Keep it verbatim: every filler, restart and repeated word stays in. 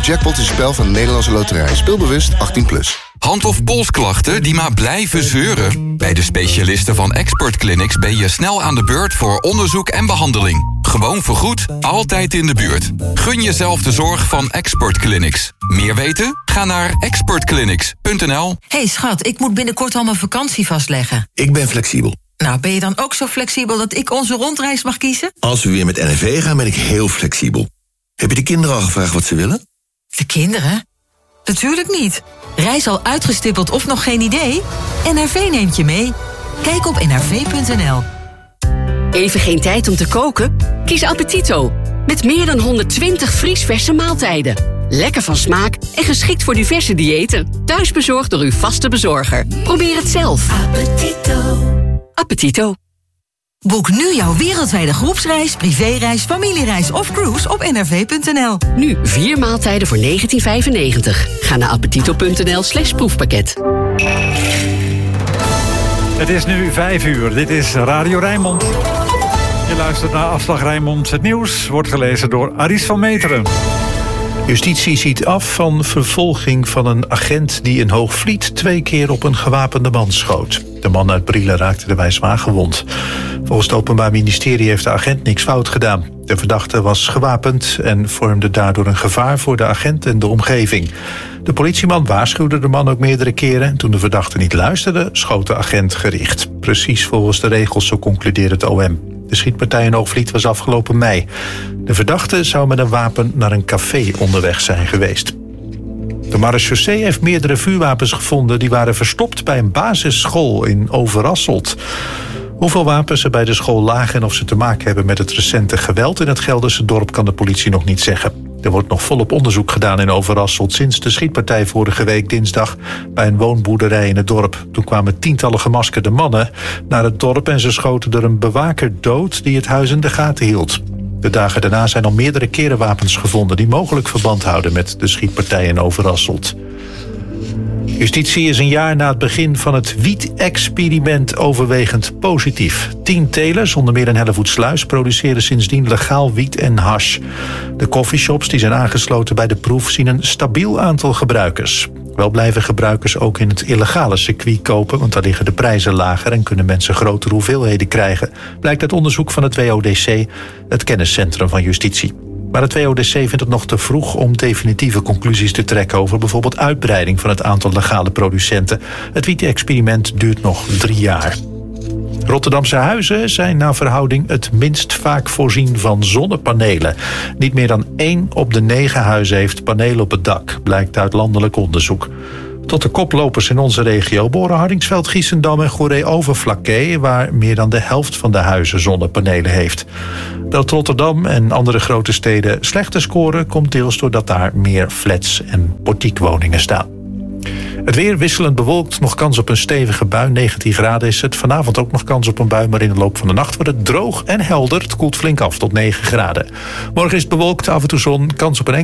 Jackpot is een spel van de Nederlandse Loterij. Speel bewust, achttien plus. Hand- of polsklachten die maar blijven zeuren? Bij de specialisten van Expert Clinics ben je snel aan de beurt voor onderzoek en behandeling. Gewoon vergoed, altijd in de buurt. Gun jezelf de zorg van Expert Clinics. Meer weten? Ga naar expert clinics punt n l. Hey schat, ik moet binnenkort al mijn vakantie vastleggen. Ik ben flexibel. Nou, ben je dan ook zo flexibel dat ik onze rondreis mag kiezen? Als we weer met N R V gaan, ben ik heel flexibel. Heb je de kinderen al gevraagd wat ze willen? De kinderen? Natuurlijk niet. Reis al uitgestippeld of nog geen idee? N R V neemt je mee. Kijk op n r v punt n l. Even geen tijd om te koken? Kies Appetito. Met meer dan honderdtwintig vriesverse maaltijden. Lekker van smaak en geschikt voor diverse diëten. Thuisbezorgd door uw vaste bezorger. Probeer het zelf. Appetito. Appetito. Boek nu jouw wereldwijde groepsreis, privéreis, familiereis of cruise op n r v punt n l. Nu vier maaltijden voor negentien vijfennegentig. Ga naar appetito punt n l slash proefpakket. Het is nu vijf uur. Dit is Radio Rijnmond. Je luistert naar Afslag Rijnmond. Het nieuws wordt gelezen door Aries van Meteren. Justitie ziet af van vervolging van een agent die in Hoogvliet twee keer op een gewapende man schoot. De man uit Brielen raakte daarbij zwaar gewond. Volgens het Openbaar Ministerie heeft de agent niks fout gedaan. De verdachte was gewapend en vormde daardoor een gevaar voor de agent en de omgeving. De politieman waarschuwde de man ook meerdere keren. Toen de verdachte niet luisterde, schoot de agent gericht. Precies volgens de regels, zo concludeert het O M. De schietpartij in Hoogvliet was afgelopen mei. De verdachte zou met een wapen naar een café onderweg zijn geweest. De marechaussee heeft meerdere vuurwapens gevonden die waren verstopt bij een basisschool in Overasselt. Hoeveel wapens er bij de school lagen en of ze te maken hebben met het recente geweld in het Gelderse dorp kan de politie nog niet zeggen. Er wordt nog volop onderzoek gedaan in Overasselt sinds de schietpartij vorige week dinsdag bij een woonboerderij in het dorp. Toen kwamen tientallen gemaskerde mannen naar het dorp en ze schoten er een bewaker dood die het huis in de gaten hield. De dagen daarna zijn al meerdere keren wapens gevonden die mogelijk verband houden met de schietpartij in Overasselt. Justitie is een jaar na het begin van het wiet-experiment overwegend positief. Tien telers, onder meer in Hellevoetsluis, produceren sindsdien legaal wiet en hash. De coffeeshops die zijn aangesloten bij de proef zien een stabiel aantal gebruikers. Wel blijven gebruikers ook in het illegale circuit kopen, want daar liggen de prijzen lager en kunnen mensen grotere hoeveelheden krijgen, blijkt uit onderzoek van het W O D C, het kenniscentrum van Justitie. Maar het W O D C vindt het nog te vroeg om definitieve conclusies te trekken over bijvoorbeeld uitbreiding van het aantal legale producenten. Het wiet-experiment duurt nog drie jaar. Rotterdamse huizen zijn naar verhouding het minst vaak voorzien van zonnepanelen. Niet meer dan één op de negen huizen heeft panelen op het dak, blijkt uit landelijk onderzoek. Tot de koplopers in onze regio behoren Hardingsveld, Giessendam en Goeree-Overflakkee, waar meer dan de helft van de huizen zonnepanelen heeft. Dat Rotterdam en andere grote steden slechter scoren komt deels doordat daar meer flats en portiekwoningen staan. Het weer wisselend bewolkt, nog kans op een stevige bui. negentien graden is het. Vanavond ook nog kans op een bui, maar in de loop van de nacht wordt het droog en helder. Het koelt flink af tot negen graden. Morgen is het bewolkt, af en toe zon, kans op een